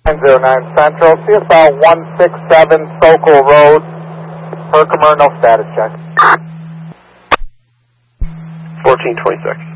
909 Central, CSL 167 Sokol Road, Herkimer, no status check. 1426.